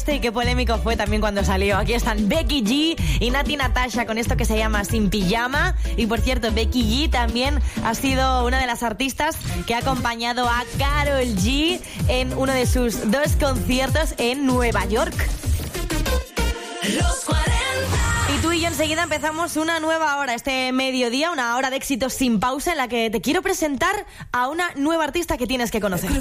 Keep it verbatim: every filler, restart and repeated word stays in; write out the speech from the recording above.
Y qué polémico fue también cuando salió. Aquí están Becky G y Nati Natasha con esto que se llama Sin Pijama. Y por cierto, Becky G también ha sido una de las artistas que ha acompañado a Karol G en uno de sus dos conciertos en Nueva York. Los cuarenta. Y tú y yo enseguida empezamos una nueva hora, este mediodía, una hora de éxitos sin pausa en la que te quiero presentar a una nueva artista que tienes que conocer.